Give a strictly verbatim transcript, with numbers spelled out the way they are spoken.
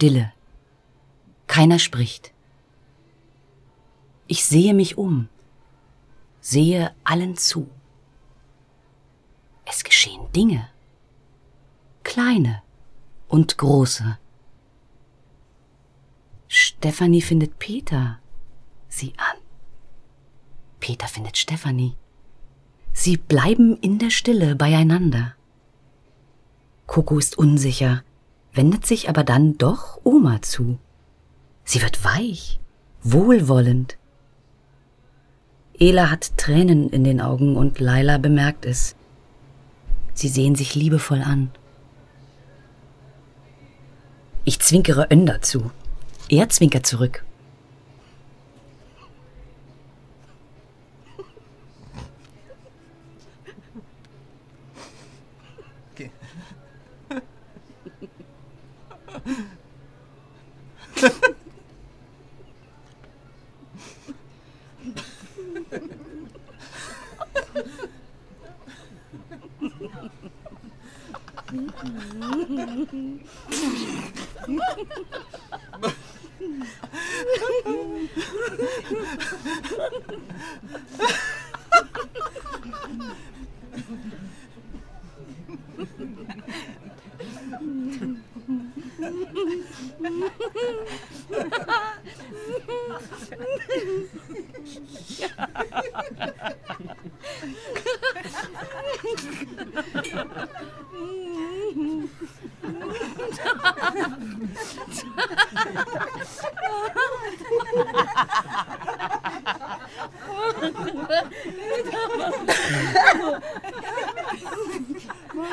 Stille. Keiner spricht. Ich sehe mich um, sehe allen zu. Es geschehen Dinge, kleine und große. Stefanie findet Peter, sieh an. Peter findet Stefanie. Sie bleiben in der Stille beieinander. Coco ist unsicher, wendet sich aber dann doch Oma zu. Sie wird weich, wohlwollend. Ela hat Tränen in den Augen und Laila bemerkt es. Sie sehen sich liebevoll an. Ich zwinkere Önder zu. Er zwinkert zurück. Okay. Ja.